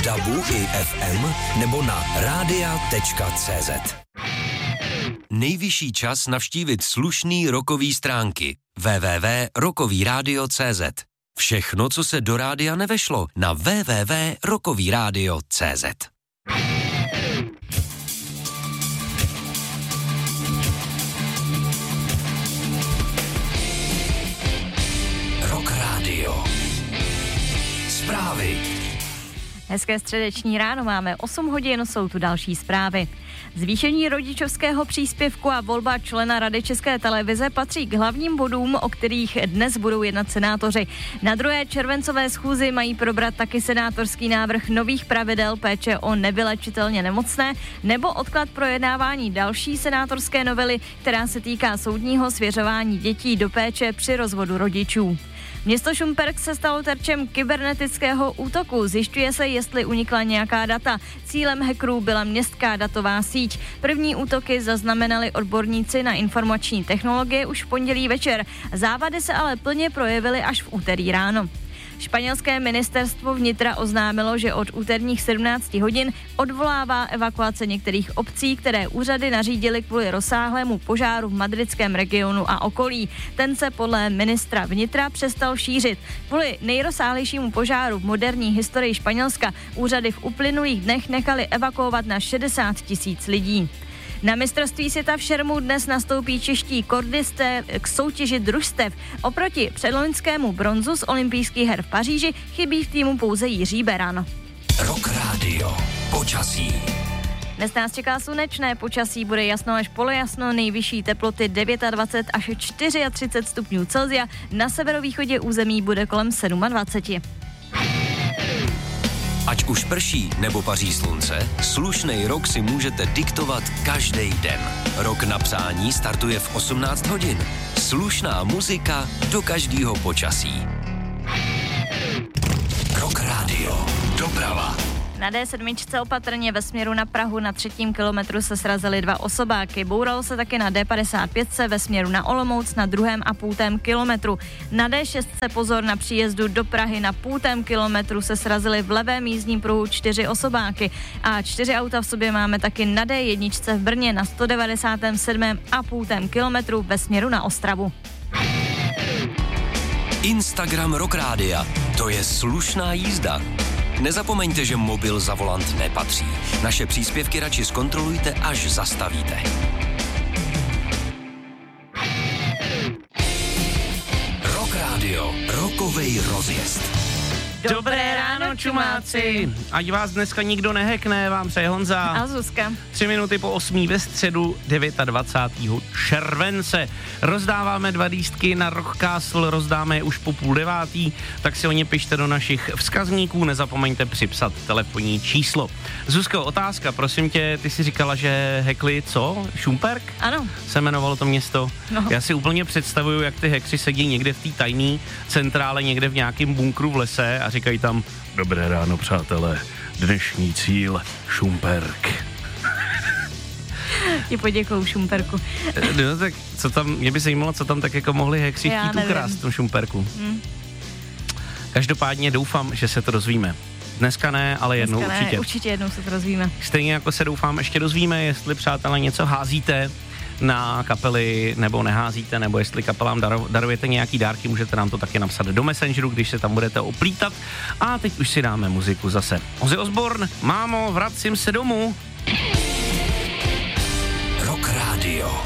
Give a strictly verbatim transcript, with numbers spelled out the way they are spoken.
dabu i ef em nebo na rádia tečka cé zet. Nejvyšší čas navštívit slušný rockový stránky w w w tečka rockový rádio tečka cé zet. Všechno, co se do rádia nevešlo, na w w w tečka rockový rádio tečka cé zet. Rock Radio. Zprávy. Hezké středeční ráno, máme osm hodin, jsou tu další zprávy. Zvýšení rodičovského příspěvku a volba člena Rady České televize patří k hlavním bodům, o kterých dnes budou jednat senátoři. Na druhé červencové schůzi mají probrat taky senátorský návrh nových pravidel péče o nevylečitelně nemocné nebo odklad projednávání další senátorské novely, která se týká soudního svěřování dětí do péče při rozvodu rodičů. Město Šumperk se stalo terčem kybernetického útoku. Zjišťuje se, jestli unikla nějaká data. Cílem hackerů byla městská datová síť. První útoky zaznamenali odborníci na informační technologie už v pondělí večer. Závady se ale plně projevily až v úterý ráno. Španělské ministerstvo vnitra oznámilo, že od úterních sedmnácti hodin odvolává evakuace některých obcí, které úřady nařídily kvůli rozsáhlému požáru v madridském regionu a okolí. Ten se podle ministra vnitra přestal šířit. Kvůli nejrozsáhlejšímu požáru v moderní historii Španělska úřady v uplynulých dnech nechali evakuovat na šedesát tisíc lidí. Na mistrovství světa v šermu dnes nastoupí čeští kordisté k soutěži družstev. Oproti předloňskému bronzu z olympijských her v Paříži chybí v týmu pouze Jiří Beran. Rock Radio. Počasí. Dnes nás čeká slunečné počasí, bude jasno až polojasno, nejvyšší teploty dvacet devět až třicet čtyři stupňů Celsia, na severovýchodě území bude kolem dvacet sedm. Ať už prší nebo paří slunce, slušnej rok si můžete diktovat každý den. Rok na psání startuje v osmnáct hodin. Slušná muzika do každého počasí. Rock Radio. Doprava. Na dé sedm opatrně ve směru na Prahu na třetím kilometru se srazily dva osobáky. Bouralo se taky na dé padesát pět ve směru na Olomouc na druhém a půltém kilometru. Na dé šest pozor na příjezdu do Prahy na půltém kilometru se srazily v levém jízdním pruhu čtyři osobáky. A čtyři auta v sobě máme taky na dé jedna v Brně na sto devadesát sedm a půltém kilometru ve směru na Ostravu. Instagram Rock Rádia. To je slušná jízda. Nezapomeňte, že mobil za volant nepatří. Naše příspěvky radši zkontrolujte, až zastavíte. Rock Radio. Rockovej rozjezd. Dobré ráno, čumáci! Ať vás dneska nikdo nehekne, vám přeje Honza. A Zuzka. Tři minuty po osmí ve středu dvacátého devátého července. Rozdáváme dva lístky na Rock Castle, rozdáme je už po půl devátý, tak si o ně pište do našich vzkazníků, nezapomeňte připsat telefonní číslo. Zuzko, otázka, prosím tě, ty jsi říkala, že hekli co? Šumperk? Ano. Se jmenovalo to město. No. Já si úplně představuju, jak ty hekři sedí někde v té tajné centrále, někde v nějakém bunkru v lese a říkají tam: dobré ráno, přátelé, dnešní cíl Šumperk. Ti poděkuju, Šumperku. No tak, co tam, mě by zajímalo, co tam tak jako mohli hekři chtít ukrást v tom Šumperku. Hmm. Každopádně doufám, že se to dozvíme. Dneska ne, ale jednou Dneska ne, určitě. určitě jednou se to dozvíme. Stejně jako se doufám ještě dozvíme, jestli, přátelé, něco házíte na kapely, nebo neházíte, nebo jestli kapelám daro, darujete nějaký dárky, můžete nám to taky napsat do Messengeru, když se tam budete oplítat. A teď už si dáme muziku zase. Ozzy Osbourne, mámo, vracím se domů. Rock Radio.